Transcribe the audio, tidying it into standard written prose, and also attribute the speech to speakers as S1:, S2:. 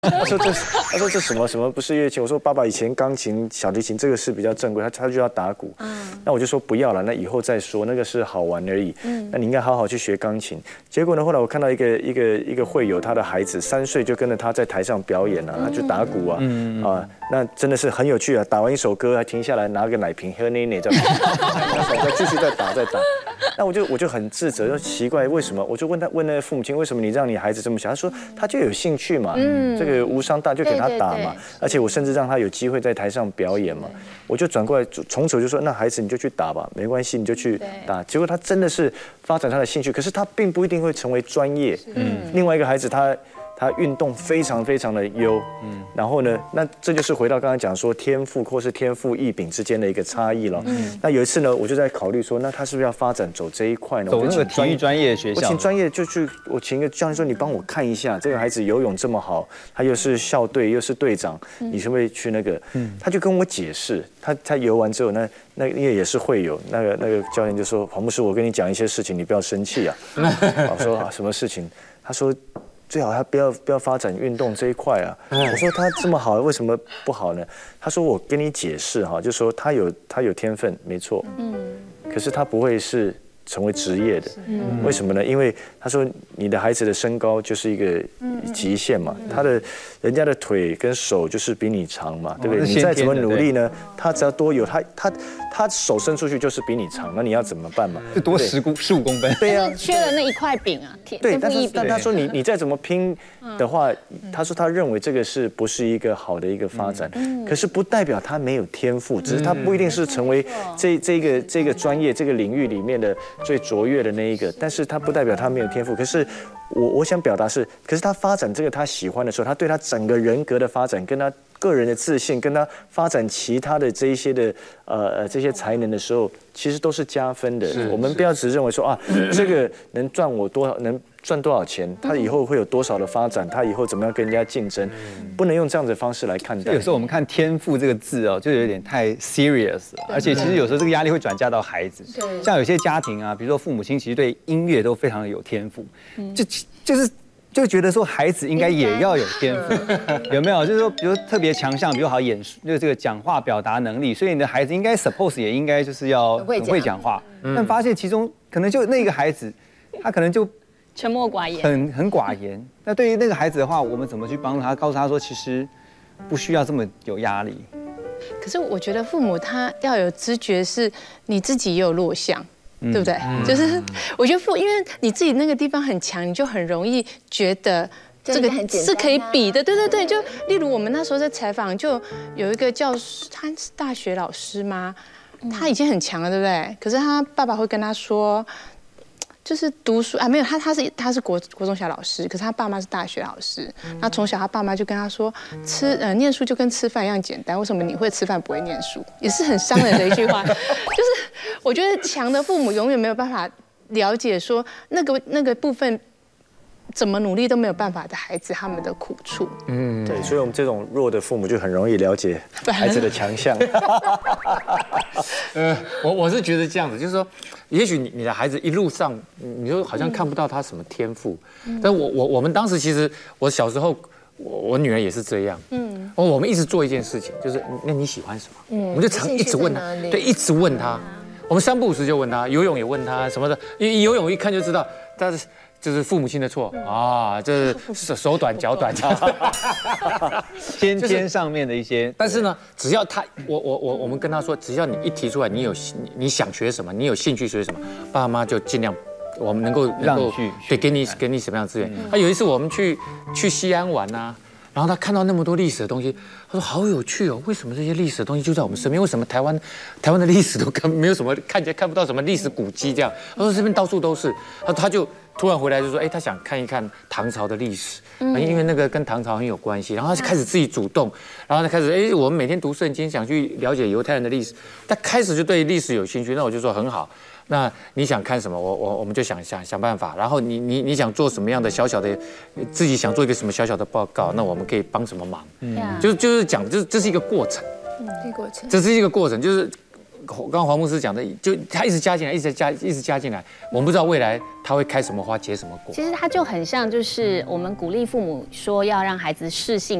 S1: 他说这什么不是乐器？我说爸爸以前钢琴、小提琴这个是比较正规，他就要打鼓。那我就说不要了，那以后再说，那个是好玩而已。那你应该好好去学钢琴。结果呢，后来我看到一个会友，他的孩子3岁就跟着他在台上表演啊，他就打鼓啊，那真的是很有趣啊！打完一首歌还停下来拿个奶瓶喝奶奶，再继续再打。那我就很自责，就奇怪为什么？我就问那个父母亲，为什么你让你孩子这么想？他说他就有兴趣嘛，这个无伤大就给他打嘛，而且我甚至让他有机会在台上表演嘛。我就转过来从此就说，那孩子你就去打吧，没关系，你就去打。结果他真的是发展他的兴趣，可是他并不一定会成为专业。另外一个孩子他运动非常非常的优，然后呢，那这就是回到刚才讲说天赋或是天赋异禀之间的一个差异了。那有一次呢，我就在考虑说，那他是不是要发展走这一块呢？
S2: 走那个体育专业学校，
S1: 我请专业就去，我请一个教练说，你帮我看一下这个孩子游泳这么好，他又是校队又是队长，你是不是去那个？他就跟我解释，他游完之后，那因为也是会游，那个教练就说，黄牧师，我跟你讲一些事情，你不要生气啊。我说什么事情？他说。最好他不要发展运动这一块啊！我说他这么好，为什么不好呢？他说我跟你解释哈，就说他有天分，没错，可是他不会是成为职业的，为什么呢？因为他说你的孩子的身高就是一个极限嘛，人家的腿跟手就是比你长嘛，对不对？你再怎么努力呢，他只要多有他手伸出去就是比你长，那你要怎么办嘛？
S2: 就多15公分。
S3: 对呀，缺了那一块饼啊。
S1: 对，但他说你再怎么拼的话，他说他认为这个不是一个好的一个发展，可是不代表他没有天赋，只是他不一定是成为这个专业这个领域里面的最卓越的那一个，但是他不代表他没有天赋。可是我想表达是，可是他发展这个他喜欢的时候，他对他整个人格的发展，跟他个人的自信，跟他发展其他的这一些的这些才能的时候，其实都是加分的。我们不要只认为说啊，这个能赚我多少，能赚多少钱，他以后会有多少的发展，他以后怎么样跟人家竞争，不能用这样的方式来看待。
S2: 有时候我们看天赋这个字哦，就有点太 serious 了，而且其实有时候这个压力会转嫁到孩子。像有些家庭啊，比如说父母亲其实对音乐都非常的有天赋，就觉得说孩子应该也要有天赋，有没有？就是说，比如特别强项，比如好演，就是这个讲话表达能力，所以你的孩子应该 suppose 也应该就是要很会讲话。但发现其中可能就那个孩子，他可能就
S3: 沉默寡言，
S2: 很寡言。那对于那个孩子的话，我们怎么去帮助他？告诉他说，其实不需要这么有压力。
S3: 可是我觉得父母他要有知觉，是你自己也有弱项。对不对？就是我觉得因为你自己那个地方很强，你就很容易觉得这个是可以比的。对，就例如我们那时候在采访，就有一个教师，他是大学老师吗？他已经很强了，对不对？可是他爸爸会跟他说，就是读书啊，没有他是国中小老师，可是他爸妈是大学老师。那从小他爸妈就跟他说，念书就跟吃饭一样简单，为什么你会吃饭不会念书？也是很伤人的一句话。就是我觉得强的父母永远没有办法了解说那个部分怎么努力都没有办法的孩子他们的苦处。
S1: 对，所以我们这种弱的父母就很容易了解孩子的强项。
S4: 我是觉得这样子，就是说，也许你的孩子一路上，你就好像看不到他什么天赋，但我们当时其实我小时候，我女儿也是这样，我们一直做一件事情，就是那你喜欢什么？我们就一直问她，对，一直问她。我们3不5时就问她，游泳也问她什么的，游泳一看就知道，但是。就是父母亲的错啊，这是手短脚短，
S2: 先天上面的一些。
S4: 但是呢，只要我们跟他说，只要你一提出来，你想学什么，你有兴趣学什么，爸妈就尽量我们能够对给你什么样的资源。有一次我们去西安玩啊。然后他看到那么多历史的东西，他说好有趣哦，为什么这些历史的东西就在我们身边？为什么台湾的历史都没有什么看不到什么历史古迹这样？他说这边到处都是，他就突然回来就说，他想看一看唐朝的历史，因为那个跟唐朝很有关系。然后他就开始自己主动，然后他开始我们每天读圣经，想去了解犹太人的历史。他开始就对历史有兴趣，那我就说很好。那你想看什么？我们就想办法。然后你想做什么样的小小的，自己想做一个什么小小的报告，那我们可以帮什么忙？就是讲，这是一个过程。这是一个过程，就是刚刚黄牧师讲的，就他一直加进来，一直加进来，我们不知道未来他会开什么花，结什么果。
S5: 其实它就很像，就是我们鼓励父母说要让孩子适性